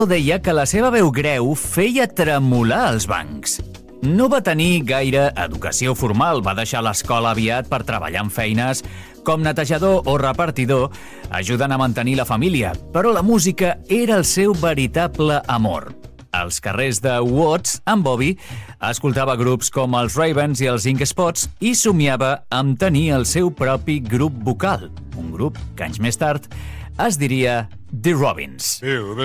deia que la seva veu greu feia tremolar els bancs. No va tenir gaire educació formal, va deixar l'escola aviat per treballar en feines com netejador o repartidor, ajudant a mantenir la família, però la música era el seu veritable amor. Als carrers de Watts, en Bobby escoltava grups com els Ravens i els Ink Spots i somiava amb tenir el seu propi grup vocal, un grup que anys més tard es diria The Robins.